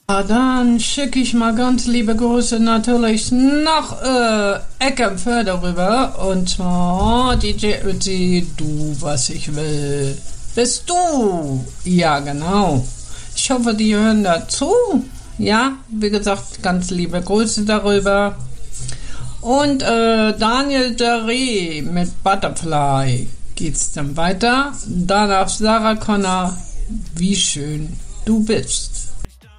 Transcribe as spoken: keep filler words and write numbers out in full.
Ja, dann schicke ich mal ganz liebe Grüße natürlich nach äh, Eckernförde rüber. Und zwar D J Ötzi, du, was ich will. Bist du? Ja, genau. Ich hoffe, die hören dazu. Ja, wie gesagt, ganz liebe Grüße darüber. Und äh, Daniel Deré mit Butterfly geht's dann weiter. Danach Sarah Connor, wie schön du bist.